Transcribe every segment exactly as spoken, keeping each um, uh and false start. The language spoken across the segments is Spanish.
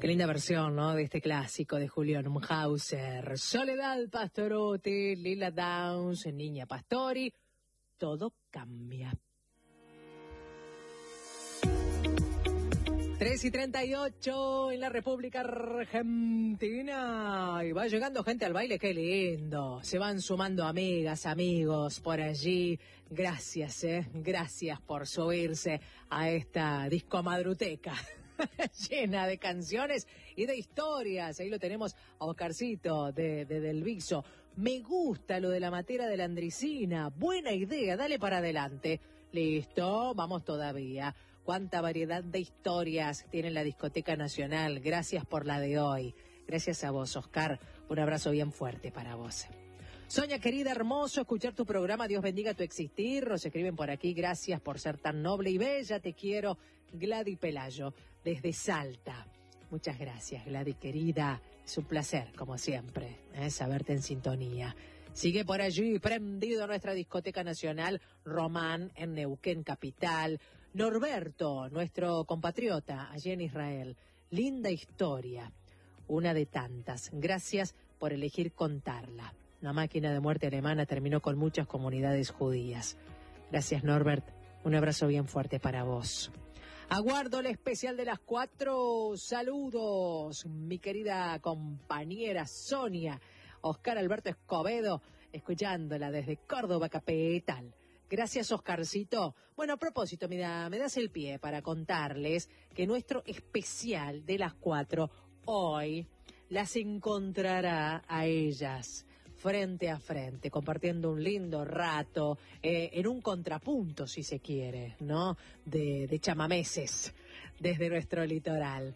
Qué linda versión, ¿no? De este clásico de Julio Neuhauser. Soledad Pastorutti, Lila Downs, Niña Pastori. Todo cambia. tres y treinta y ocho en la República Argentina. Y va llegando gente al baile, qué lindo. Se van sumando amigas, amigos por allí. Gracias, eh. Gracias por subirse a esta discomadruteca llena de canciones y de historias. Ahí lo tenemos a Oscarcito de, de Del Viso. Me gusta lo de la matera de la Andricina. Buena idea, dale para adelante. Listo, vamos todavía. Cuánta variedad de historias tiene la Discoteca Nacional. Gracias por la de hoy. Gracias a vos, Oscar. Un abrazo bien fuerte para vos. Sonia, querida, hermoso escuchar tu programa. Dios bendiga tu existir. Nos escriben por aquí. Gracias por ser tan noble y bella. Te quiero, Gladys Pelayo, desde Salta. Muchas gracias, Gladys, querida. Es un placer, como siempre, ¿eh? saberte en sintonía. Sigue por allí, prendido a nuestra Discoteca Nacional, Román, en Neuquén Capital. Norberto, nuestro compatriota, allí en Israel. Linda historia, una de tantas. Gracias por elegir contarla. La máquina de muerte alemana terminó con muchas comunidades judías. Gracias, Norbert. Un abrazo bien fuerte para vos. Aguardo el especial de las cuatro. Saludos, mi querida compañera Sonia. Oscar Alberto Escobedo, escuchándola desde Córdoba Capital. Gracias, Oscarcito. Bueno, a propósito, mira, me das el pie para contarles que nuestro especial de las cuatro hoy las encontrará a ellas frente a frente, compartiendo un lindo rato, eh, en un contrapunto, si se quiere, ¿no? De, de chamameses desde nuestro litoral.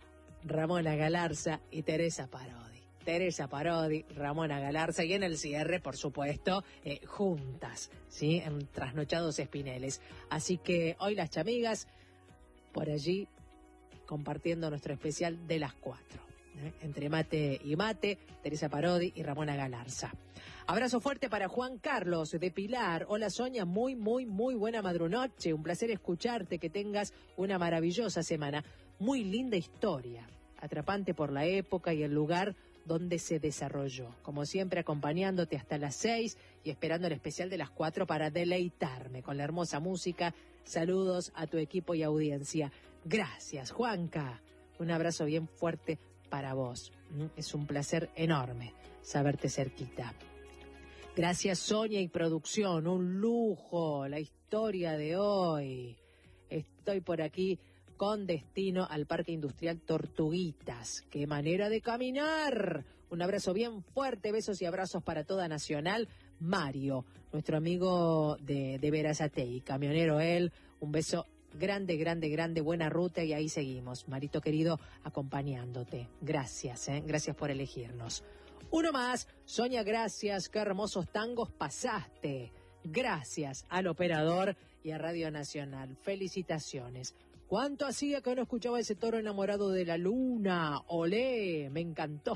Ramona Galarza y Teresa Parodi. Teresa Parodi, Ramona Galarza y en el cierre, por supuesto, eh, juntas, ¿sí? En Trasnochados Espineles. Así que hoy las chamigas por allí compartiendo nuestro especial de las cuatro. ¿eh? Entre mate y mate, Teresa Parodi y Ramona Galarza. Abrazo fuerte para Juan Carlos de Pilar. Hola, Sonia, muy, muy, muy buena madrunoche. Un placer escucharte, que tengas una maravillosa semana. Muy linda historia, atrapante por la época y el lugar donde se desarrolló. Como siempre, acompañándote hasta las seis y esperando el especial de las cuatro para deleitarme con la hermosa música. Saludos a tu equipo y audiencia. Gracias, Juanca. Un abrazo bien fuerte para vos. Es un placer enorme saberte cerquita. Gracias, Sonia y producción. Un lujo la historia de hoy. Estoy por aquí con destino al Parque Industrial Tortuguitas. ¡Qué manera de caminar! Un abrazo bien fuerte, besos y abrazos para toda Nacional. Mario, nuestro amigo de, de Verazatei, camionero él, un beso grande, grande, grande, buena ruta y ahí seguimos. Marito querido, acompañándote. Gracias, ¿eh? Gracias por elegirnos. Uno más, Sonia, gracias, qué hermosos tangos pasaste. Gracias al operador y a Radio Nacional. Felicitaciones. ¿Cuánto hacía que no escuchaba ese toro enamorado de la luna? ¡Olé! Me encantó.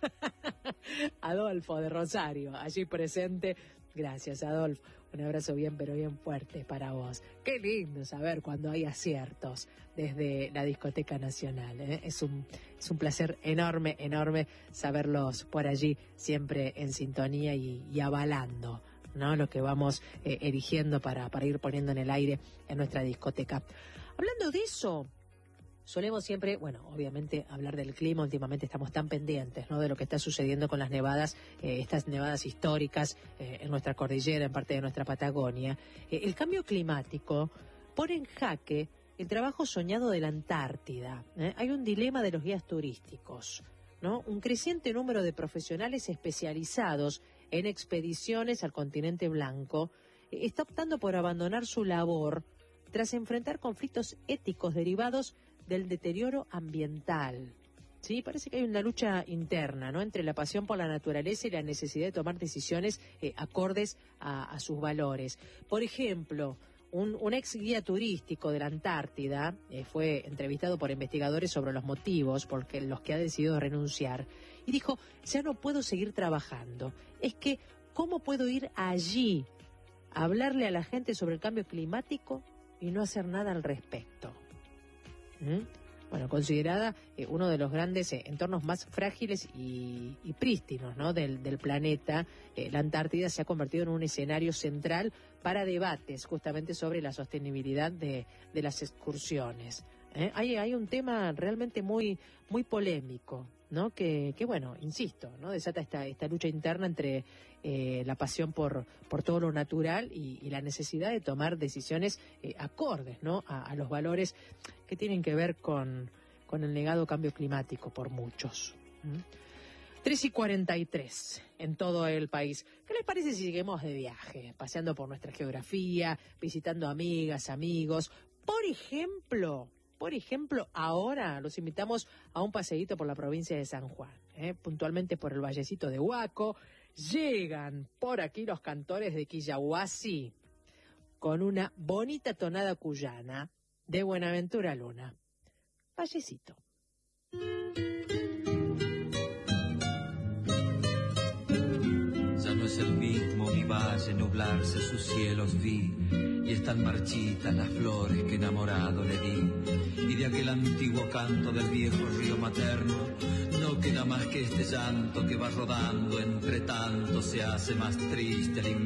Adolfo de Rosario, allí presente. Gracias, Adolfo. Un abrazo bien, pero bien fuerte para vos. Qué lindo saber cuando hay aciertos desde la Discoteca Nacional, ¿eh? Es un, es un placer enorme, enorme saberlos por allí, siempre en sintonía y, y avalando, ¿no? Lo que vamos eh, erigiendo para, para ir poniendo en el aire en nuestra discoteca. Hablando de eso, solemos siempre, bueno, obviamente hablar del clima. Últimamente estamos tan pendientes, ¿no?, de lo que está sucediendo con las nevadas, eh, estas nevadas históricas eh, en nuestra cordillera, en parte de nuestra Patagonia. Eh, el cambio climático pone en jaque el trabajo soñado de la Antártida. ¿eh? Hay un dilema de los guías turísticos, ¿no? Un creciente número de profesionales especializados en expediciones al continente blanco eh, está optando por abandonar su labor tras enfrentar conflictos éticos derivados del deterioro ambiental. Sí, parece que hay una lucha interna, ¿no?, entre la pasión por la naturaleza y la necesidad de tomar decisiones eh, acordes a, a sus valores. Por ejemplo, un, un ex guía turístico de la Antártida eh, fue entrevistado por investigadores sobre los motivos por los que ha decidido renunciar y dijo: ya no puedo seguir trabajando. Es que, ¿cómo puedo ir allí a hablarle a la gente sobre el cambio climático y no hacer nada al respecto? ¿Mm? bueno, considerada eh, uno de los grandes eh, entornos más frágiles y, y prístinos, ¿no?, del, del planeta. Eh, la Antártida se ha convertido en un escenario central para debates justamente sobre la sostenibilidad de, de las excursiones. ¿eh? Hay, hay un tema realmente muy, muy polémico, ¿no?, que, que bueno, insisto, ¿no?, desata esta, esta lucha interna entre eh, la pasión por, por todo lo natural y, y la necesidad de tomar decisiones eh, acordes, ¿no?, a, a los valores que tienen que ver con, con el negado cambio climático por muchos. ¿Mm? tres y cuarenta y tres en todo el país. ¿Qué les parece si seguimos de viaje, paseando por nuestra geografía, visitando amigas, amigos? Por ejemplo... Por ejemplo, ahora los invitamos a un paseíto por la provincia de San Juan, ¿eh? puntualmente por el vallecito de Huaco. Llegan por aquí los cantores de Quillahuasi con una bonita tonada cuyana de Buenaventura Luna. Vallecito. Ya no es el mismo mi valle, nublarse sus cielos vi, y están marchitas las flores que enamorado le di, y de aquel antiguo canto del viejo río materno no queda más que este llanto que va rodando, entre tanto se hace más triste el invierno.